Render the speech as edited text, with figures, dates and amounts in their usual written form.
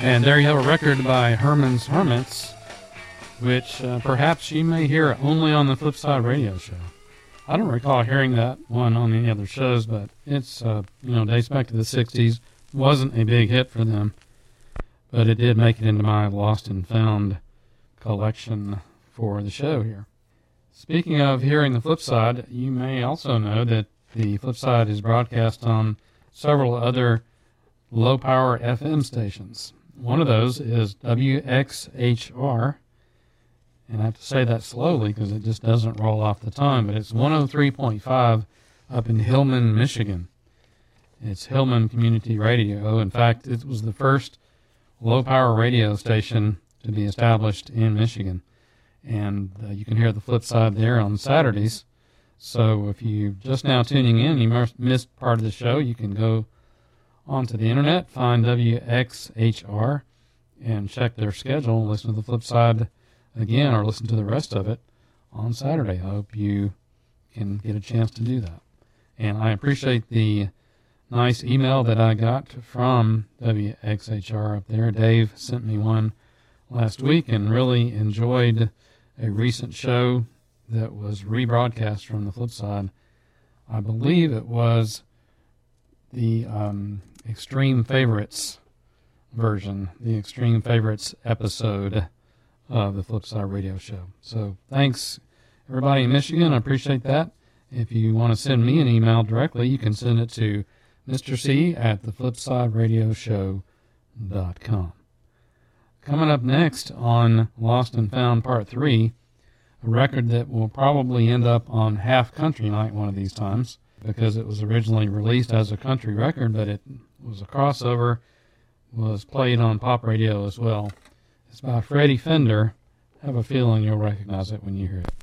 And there you have a record by Herman's Hermits, which perhaps you may hear only on the Flipside radio show. I don't recall hearing that one on any other shows, but it's, dates back to the 60s. Wasn't a big hit for them, but it did make it into my Lost and Found collection for the show here. Speaking of hearing the Flipside, you may also know that the Flipside is broadcast on several other low-power FM stations. One of those is WXHR, and I have to say that slowly because it just doesn't roll off the tongue, but it's 103.5 up in Hillman, Michigan. It's Hillman Community Radio. In fact, it was the first low-power radio station to be established in Michigan, and you can hear the Flipside there on Saturdays. So if you're just now tuning in, you missed part of the show, you can go onto the internet, find WXHR, and check their schedule, listen to the Flipside again, or listen to the rest of it on Saturday. I hope you can get a chance to do that. And I appreciate the nice email that I got from WXHR up there. Dave sent me one last week and really enjoyed a recent show that was rebroadcast from the Flipside. I believe it was the Extreme Favorites version, the Extreme Favorites episode of the Flipside radio show. So thanks, everybody in Michigan. I appreciate that. If you want to send me an email directly, you can send it to Mr. C at theflipsideradioshow.com. Coming up next on Lost and Found Part 3, a record that will probably end up on Half Country Night one of these times, because it was originally released as a country record, but it was a crossover, was played on pop radio as well. It's by Freddie Fender. I have a feeling you'll recognize it when you hear it.